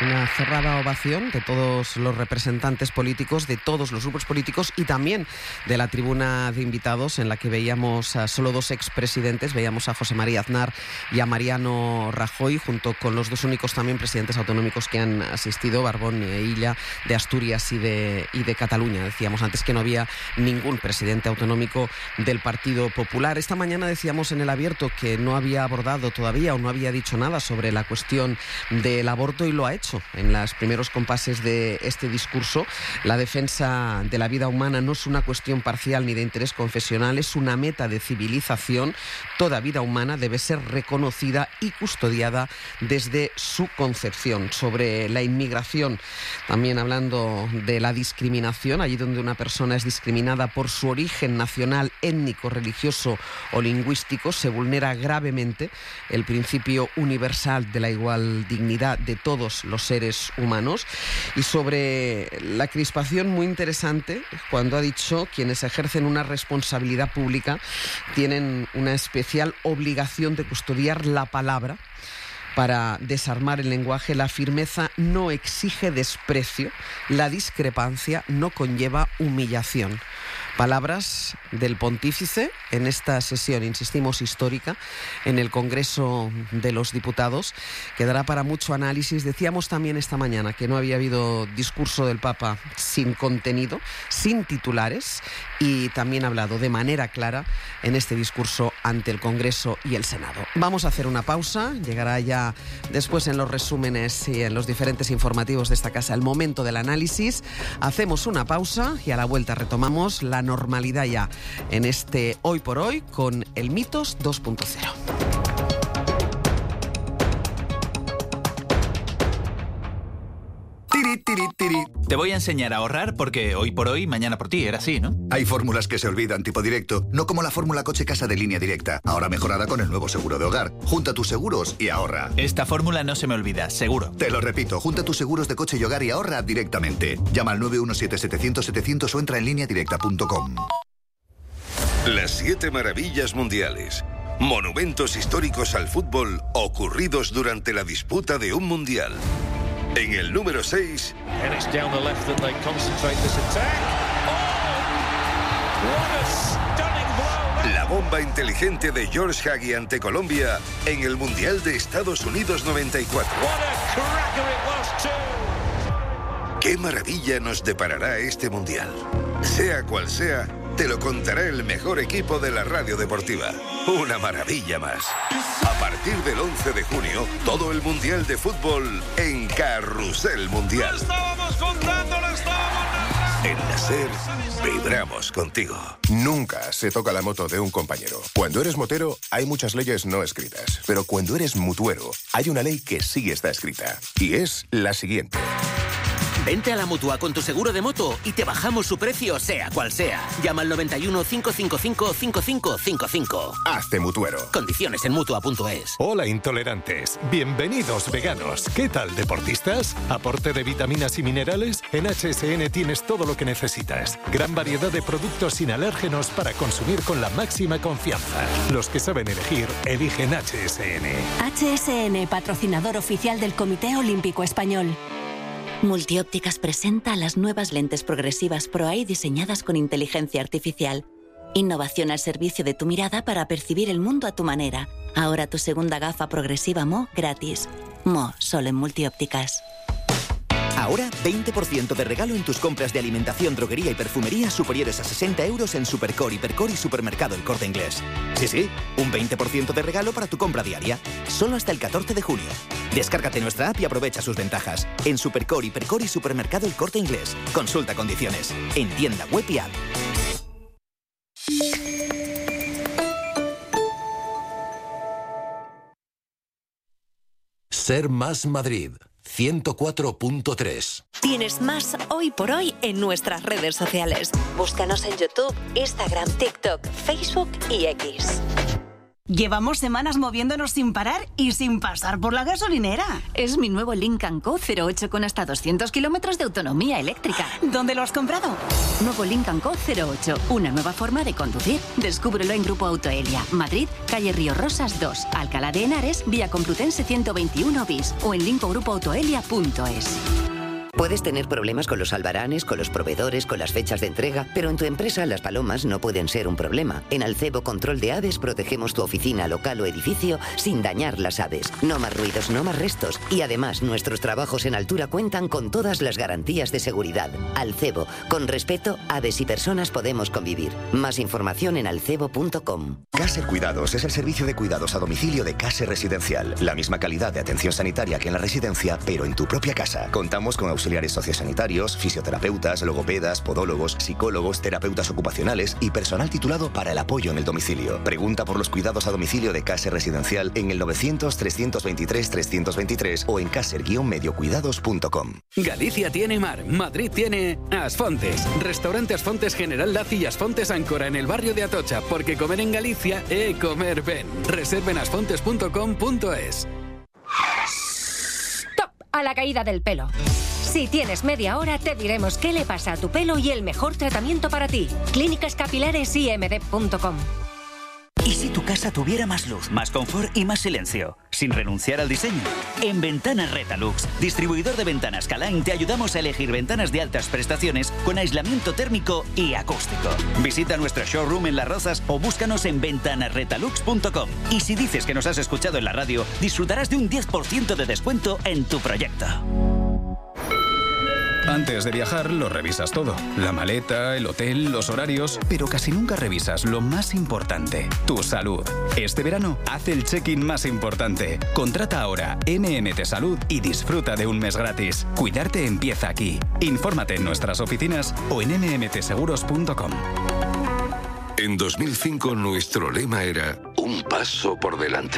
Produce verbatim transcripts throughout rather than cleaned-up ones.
Una cerrada ovación de todos los representantes políticos, de todos los grupos políticos y también de la tribuna de invitados, en la que veíamos a solo dos expresidentes, veíamos a José María Aznar y a Mariano Rajoy, junto con los dos únicos también presidentes autonómicos que han asistido, Barbón e Illa, de Asturias y de, y de Cataluña. Decíamos antes que no había ningún presidente autonómico del Partido Popular. Esta mañana decíamos en el abierto que no había abordado todavía o no había dicho nada sobre la cuestión del aborto, y lo ha hecho en los primeros compases de este discurso. La defensa de la vida humana no es una cuestión parcial ni de interés confesional, es una meta de civilización. Toda vida humana debe ser reconocida y custodiada desde su concepción. Sobre la inmigración, también hablando de la discriminación, allí donde una persona es discriminada por su origen nacional, étnico, religioso o lingüístico, se vulnera gravemente el principio universal de la igual dignidad de todos los seres humanos. Y sobre la crispación, muy interesante cuando ha dicho: quienes ejercen una responsabilidad pública tienen una especial obligación de custodiar la palabra para desarmar el lenguaje. La firmeza no exige desprecio, la discrepancia no conlleva humillación. Palabras del pontífice en esta sesión, insistimos, histórica, en el Congreso de los Diputados, que dará para mucho análisis. Decíamos también esta mañana que no había habido discurso del Papa sin contenido, sin titulares, y también ha hablado de manera clara en este discurso ante el Congreso y el Senado. Vamos a hacer una pausa, llegará ya después en los resúmenes y en los diferentes informativos de esta casa el momento del análisis. Hacemos una pausa y a la vuelta retomamos la normalidad ya en este Hoy por Hoy con el Mitos dos punto cero. Te voy a enseñar a ahorrar porque hoy por hoy, mañana por ti, era así, ¿no? Hay fórmulas que se olvidan, tipo directo, no como la fórmula coche-casa de Línea Directa, ahora mejorada con el nuevo seguro de hogar. Junta tus seguros y ahorra. Esta fórmula no se me olvida, seguro. Te lo repito, junta tus seguros de coche y hogar y ahorra directamente. Llama al nueve uno siete, setecientos, setecientos o entra en línea directa punto com. Las siete maravillas mundiales. Monumentos históricos al fútbol ocurridos durante la disputa de un mundial. En el número seis... La bomba inteligente de George Hagi ante Colombia en el Mundial de Estados Unidos noventa y cuatro. ¿Qué maravilla nos deparará este Mundial? Sea cual sea, te lo contará el mejor equipo de la radio deportiva. Una maravilla más. A partir del once de junio, todo el Mundial de Fútbol en Carrusel Mundial. ¡Lo estábamos contando, lo estábamos narrando! En la SER, vibramos contigo. Nunca se toca la moto de un compañero. Cuando eres motero, hay muchas leyes no escritas. Pero cuando eres mutuero, hay una ley que sí está escrita. Y es la siguiente. Vente a la Mutua con tu seguro de moto y te bajamos su precio, sea cual sea. Llama al noventa y uno, cinco cinco cinco, cinco cinco cinco cinco. Hazte mutuero. Condiciones en mutua punto es. Hola, intolerantes. Bienvenidos, veganos. ¿Qué tal, deportistas? ¿Aporte de vitaminas y minerales? En H S N tienes todo lo que necesitas. Gran variedad de productos sin alérgenos para consumir con la máxima confianza. Los que saben elegir, eligen H S N. H S N, patrocinador oficial del Comité Olímpico Español. Multiópticas presenta las nuevas lentes progresivas ProEye diseñadas con inteligencia artificial. Innovación al servicio de tu mirada para percibir el mundo a tu manera. Ahora tu segunda gafa progresiva M O gratis. M O, solo en Multiópticas. Ahora, veinte por ciento de regalo en tus compras de alimentación, droguería y perfumería superiores a sesenta euros en Supercore, Hipercore y Supermercado El Corte Inglés. Sí, sí, un veinte por ciento de regalo para tu compra diaria. Solo hasta el catorce de junio. Descárgate nuestra app y aprovecha sus ventajas. En Supercore, Hipercore y Supermercado El Corte Inglés. Consulta condiciones. En tienda web y app. Ser Más Madrid, ciento cuatro punto tres. Tienes más Hoy por Hoy en nuestras redes sociales. Búscanos en YouTube, Instagram, TikTok, Facebook y X. Llevamos semanas moviéndonos sin parar y sin pasar por la gasolinera. Es mi nuevo Lynk and Co cero ocho con hasta doscientos kilómetros de autonomía eléctrica. ¿Dónde lo has comprado? Nuevo Lynk and Co cero ocho, una nueva forma de conducir. Descúbrelo en Grupo Autoelia, Madrid, calle Río Rosas dos, Alcalá de Henares, vía Complutense ciento veintiuno bis o en linko grupo autoelia punto es. Puedes tener problemas con los albaranes, con los proveedores, con las fechas de entrega, pero en tu empresa las palomas no pueden ser un problema. En Alcebo Control de Aves protegemos tu oficina, local o edificio sin dañar las aves. No más ruidos, no más restos. Y además, nuestros trabajos en altura cuentan con todas las garantías de seguridad. Alcebo, con respeto, aves y personas podemos convivir. Más información en alcebo punto com. Caser Cuidados es el servicio de cuidados a domicilio de Caser Residencial. La misma calidad de atención sanitaria que en la residencia, pero en tu propia casa. Contamos con auxiliares sociosanitarios, fisioterapeutas, logopedas, podólogos, psicólogos, terapeutas ocupacionales y personal titulado para el apoyo en el domicilio. Pregunta por los cuidados a domicilio de Caser Residencial en el novecientos, trescientos veintitrés, trescientos veintitrés o en caser guion medio cuidados punto com. Galicia tiene mar, Madrid tiene Asfontes. Restaurante Asfontes General Laci y Asfontes Áncora en el barrio de Atocha, porque comer en Galicia é comer ben. Reserven asfontes punto com punto es. Stop a la caída del pelo. Si tienes media hora, te diremos qué le pasa a tu pelo y el mejor tratamiento para ti. Clínicas Capilares I M D punto com. ¿Y si tu casa tuviera más luz, más confort y más silencio? Sin renunciar al diseño. En Ventanas Retalux, distribuidor de ventanas Calain, te ayudamos a elegir ventanas de altas prestaciones con aislamiento térmico y acústico. Visita nuestro showroom en Las Rozas o búscanos en ventanas retalux punto com. Y si dices que nos has escuchado en la radio, disfrutarás de un diez por ciento de descuento en tu proyecto. Antes de viajar lo revisas todo. La maleta, el hotel, los horarios. Pero casi nunca revisas lo más importante, tu salud. Este verano, haz el check-in más importante. Contrata ahora M M T Salud y disfruta de un mes gratis. Cuidarte empieza aquí. Infórmate en nuestras oficinas o en eme eme te seguros punto com. En dos mil cinco nuestro lema era un paso por delante.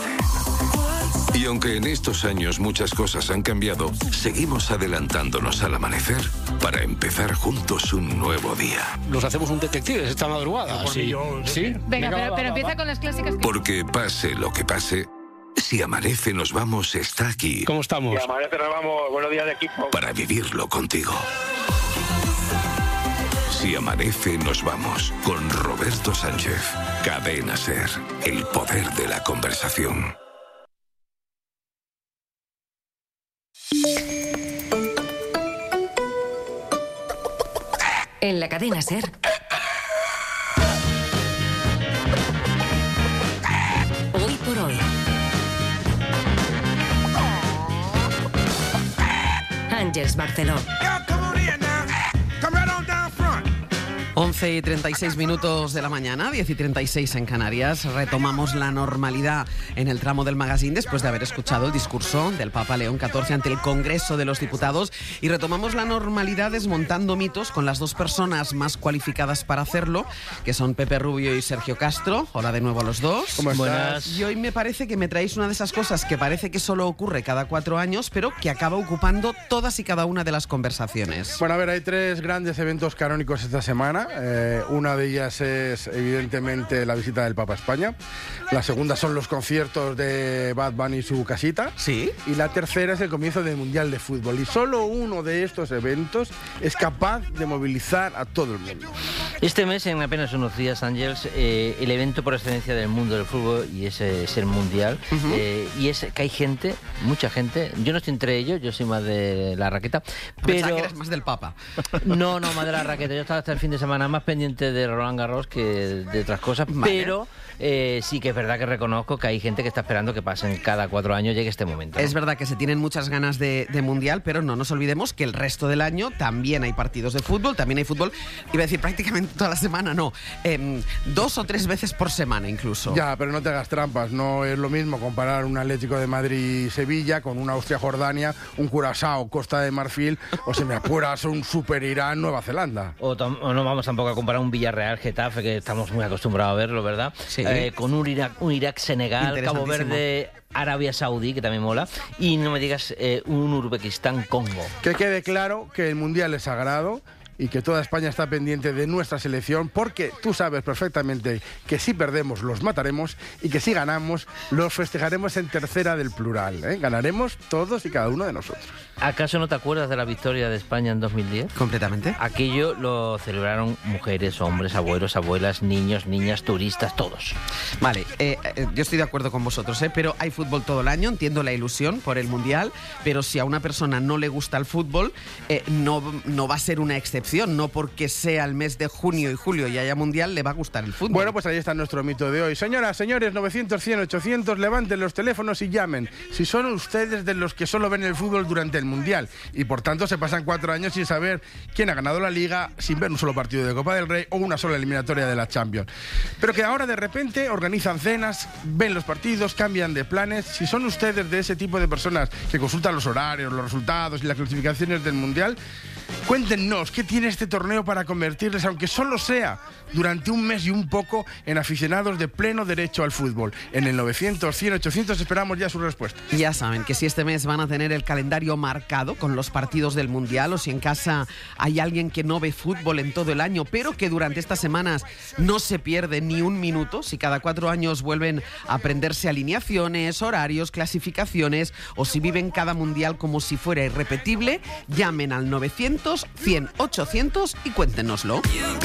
Y aunque en estos años muchas cosas han cambiado, seguimos adelantándonos al amanecer para empezar juntos un nuevo día. Nos hacemos un detective esta madrugada. Por mí, yo- ¿Sí? Venga, Venga, pero, va, pero va, empieza va. con las clásicas. que- Porque pase lo que pase, si amanece nos vamos está aquí. ¿Cómo estamos? Y amanece, nos vamos. Buenos días de equipo. Para vivirlo contigo. Si amanece nos vamos con Roberto Sánchez. Cadena Ser, el poder de la conversación. En la cadena SER. Hoy por hoy. Ángeles Barceló. once y treinta y seis minutos de la mañana, diez y treinta y seis en Canarias. Retomamos la normalidad en el tramo del magazine después de haber escuchado el discurso del Papa León catorce ante el Congreso de los Diputados. Y retomamos la normalidad desmontando mitos con las dos personas más cualificadas para hacerlo, que son Pepe Rubio y Sergio Castro. Hola de nuevo a los dos. ¿Cómo estás? Buenas. Y hoy me parece que me traéis una de esas cosas que parece que solo ocurre cada cuatro años, pero que acaba ocupando todas y cada una de las conversaciones. Bueno, a ver, hay tres grandes eventos canónicos esta semana. Eh, una de ellas es, evidentemente, la visita del Papa a España. La segunda son los conciertos de Bad Bunny y su casita. Sí. Y la tercera es el comienzo del Mundial de Fútbol. Y solo uno de estos eventos es capaz de movilizar a todo el mundo. Este mes, en apenas unos días, Ángels, eh, el evento por excelencia del mundo del fútbol, y ese es el Mundial, Uh-huh. eh, y es que hay gente, mucha gente, yo no estoy entre ellos, yo soy más de la raqueta, Pensaba pero... que eres más del Papa. No, no, más de la raqueta, yo estaba hasta el fin de semana más pendiente de Roland Garros que de otras cosas, Vale. pero eh, sí que es verdad que reconozco que hay gente que está esperando que pasen cada cuatro años llegue este momento, ¿no? Es verdad que se tienen muchas ganas de, de Mundial, pero no nos olvidemos que el resto del año también hay partidos de fútbol, también hay fútbol, iba a decir prácticamente toda la semana, no, eh, dos o tres veces por semana incluso. Ya, pero no te hagas trampas. No es lo mismo comparar un Atlético de Madrid-Sevilla con un Austria-Jordania, un Curazao, Costa de Marfil, o si me apuras, un Super Irán-Nueva Zelanda. O, tam- o no vamos tampoco a comparar un Villarreal-Getafe, que estamos muy acostumbrados a verlo, ¿verdad? Sí. Eh, con un Irak, un Irak-Senegal, Cabo Interesantísimo. Verde, Arabia Saudí, que también mola, y no me digas eh, un Uzbekistán-Congo. Que quede claro que el Mundial es sagrado y que toda España está pendiente de nuestra selección, porque tú sabes perfectamente que si perdemos los mataremos y que si ganamos los festejaremos en tercera del plural, ¿eh? Ganaremos todos y cada uno de nosotros. ¿Acaso no te acuerdas de la victoria de España en dos mil diez? Completamente. Aquello lo celebraron mujeres, hombres, abuelos, abuelas, niños, niñas, turistas, todos. Vale, eh, eh, yo estoy de acuerdo con vosotros, ¿eh? Pero hay fútbol todo el año, entiendo la ilusión por el Mundial, pero si a una persona no le gusta el fútbol, eh, no, no va a ser una excepción, no porque sea el mes de junio y julio y haya Mundial le va a gustar el fútbol. Bueno, pues ahí está nuestro mito de hoy. Señoras, señores, novecientos, cien, ochocientos, levanten los teléfonos y llamen. Si son ustedes de los que solo ven el fútbol durante el Mundial y por tanto se pasan cuatro años sin saber quién ha ganado la Liga, sin ver un solo partido de Copa del Rey o una sola eliminatoria de la Champions, pero que ahora de repente organizan cenas, ven los partidos, cambian de planes. Si son ustedes de ese tipo de personas que consultan los horarios, los resultados y las clasificaciones del Mundial, cuéntenos qué tiene este torneo para convertirles, aunque solo sea durante un mes y un poco, en aficionados de pleno derecho al fútbol. En el novecientos, cien, ochocientos esperamos ya su respuesta. Ya saben que si este mes van a tener el calendario marcado con los partidos del Mundial, o si en casa hay alguien que no ve fútbol en todo el año, pero que durante estas semanas no se pierde ni un minuto, si cada cuatro años vuelven a aprenderse alineaciones, horarios, clasificaciones, o si viven cada Mundial como si fuera irrepetible, llamen al novecientos, cien, ochocientos y cuéntenoslo.